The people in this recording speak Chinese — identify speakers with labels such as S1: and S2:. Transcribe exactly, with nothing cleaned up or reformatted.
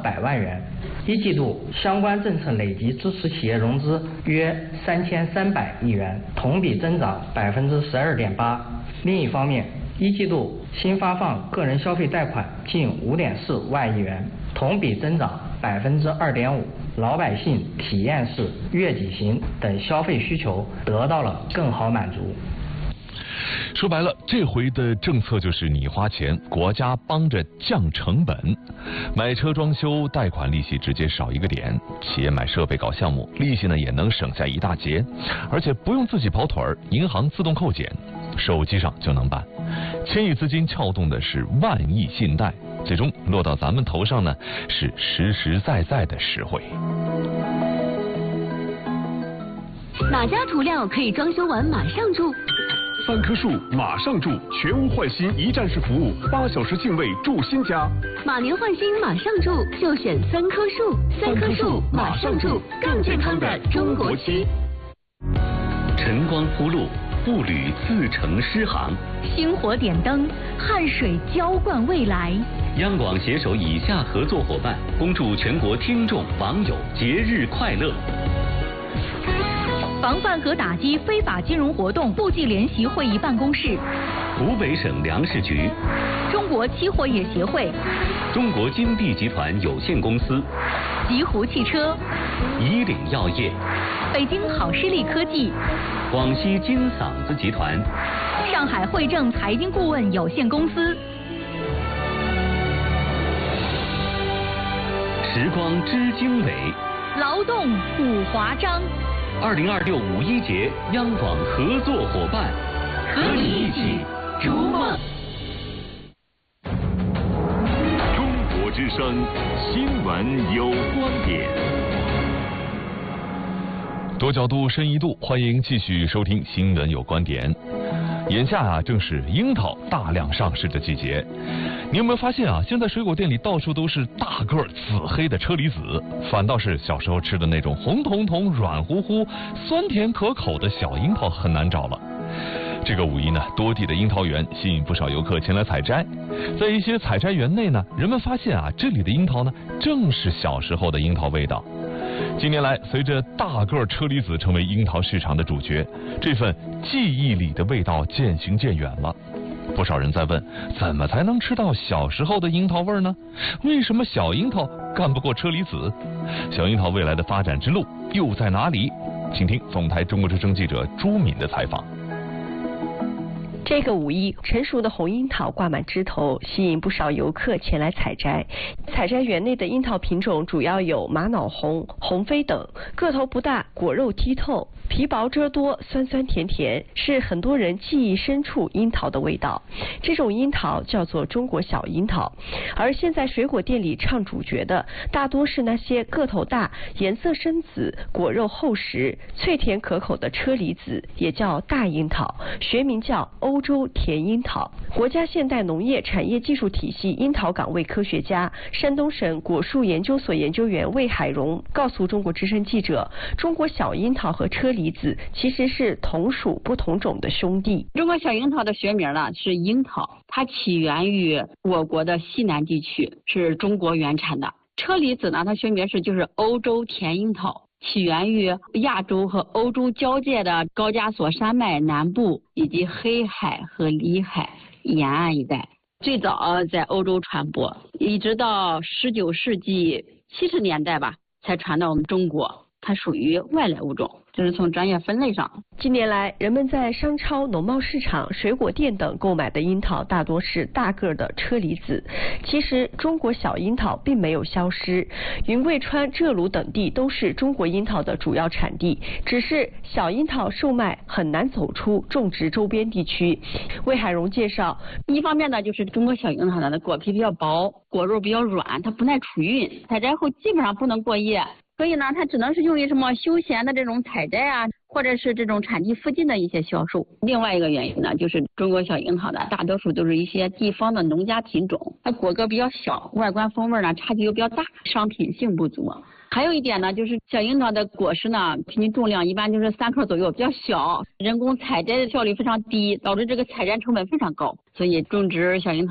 S1: 百万元。一季度相关政策累计支持企业融资约三千三百亿元，同比增长百分之十二点八。另一方面，一季度新发放个人消费贷款近五点四万亿元，同比增长百分之二点五。老百姓体验式、悦己型等消费需求得到了更好满足。
S2: 说白了，这回的政策就是你花钱，国家帮着降成本。买车装修贷款利息直接少一个点，企业买设备搞项目利息呢也能省下一大截，而且不用自己跑腿儿，银行自动扣减，手机上就能办。千亿资金撬动的是万亿信贷，最终落到咱们头上呢是实实在在的实惠。
S3: 哪家涂料可以装修完马上住？
S4: 三棵树马上住，全屋换新一站式服务，八小时净位住新家。
S3: 马年换新马上住，就选三棵树。三棵树马上住，更健康的中国区。
S5: 晨光铺路，步履自成诗行。
S3: 星火点灯，汗水浇灌未来。
S5: 央广携手以下合作伙伴，恭祝全国听众网友节日快乐。
S3: 防范和打击非法金融活动部际联席会议办公室，
S5: 湖北省粮食局，
S3: 中国期货业协会，
S5: 中国金地集团有限公司，
S3: 极狐汽车，
S5: 以岭药业，
S3: 北京好视力科技，
S5: 广西金嗓子集团，
S3: 上海汇正财经顾问有限公司。
S5: 时光知经纬，
S3: 劳动五华章。
S5: 二零二六五一节央广合作伙伴，
S3: 和你一起逐梦。
S4: 中国之声新闻有观点，
S2: 多角度深一度，欢迎继续收听新闻有观点。眼下啊，正是樱桃大量上市的季节。你有没有发现啊？现在水果店里到处都是大个紫黑的车厘子，反倒是小时候吃的那种红彤彤、软乎乎、酸甜可口的小樱桃很难找了。这个五一呢，多地的樱桃园吸引不少游客前来采摘。在一些采摘园内呢，人们发现啊，这里的樱桃呢，正是小时候的樱桃味道。近年来，随着大个车厘子成为樱桃市场的主角，这份记忆里的味道渐行渐远了。不少人在问，怎么才能吃到小时候的樱桃味呢？为什么小樱桃干不过车厘子？小樱桃未来的发展之路又在哪里？请听总台中国之声记者朱敏的采访。
S6: 这个五一，成熟的红樱桃挂满枝头，吸引不少游客前来采摘。采摘园内的樱桃品种主要有玛瑙红、红飞等，个头不大，果肉剔透，皮薄汁多，酸酸甜甜，是很多人记忆深处樱桃的味道。这种樱桃叫做中国小樱桃。而现在水果店里唱主角的，大多是那些个头大、颜色深紫、果肉厚实、脆甜可口的车厘子，也叫大樱桃，学名叫欧洲甜樱桃。国家现代农业产业技术体系樱桃岗位科学家、山东省果树研究所研究员魏海荣告诉中国之声记者，中国小樱桃和车厘子其实是同属不同种的兄弟。
S7: 中国小樱桃的学名呢是樱桃，它起源于我国的西南地区，是中国原产的。车厘子呢，它学名是就是欧洲甜樱桃，起源于亚洲和欧洲交界的高加索山脉南部以及黑海和里海沿岸一带，最早在欧洲传播，一直到十九世纪七十年代吧，才传到我们中国。它属于外来物种，这是从专业分类上。
S6: 近年来，人们在商超、农贸市场、水果店等购买的樱桃大多是大个的车厘子。其实，中国小樱桃并没有消失，云贵川、浙鲁等地都是中国樱桃的主要产地，只是小樱桃售卖很难走出种植周边地区。魏海荣介绍，
S7: 一方面呢，就是中国小樱桃的果皮比较薄，果肉比较软，它不耐储运，采摘后基本上不能过夜。所以呢，它只能是用于什么休闲的这种采摘啊，或者是这种产地附近的一些销售。另外一个原因呢，就是中国小樱桃的大多数都是一些地方的农家品种，它果个比较小，外观风味呢差距又比较大，商品性不足。还有一点呢，就是小樱桃的果实呢，平均重量一般就是三克左右，比较小，人工采摘的效率非常低，导致这个采摘成本非常高，所以种植小樱桃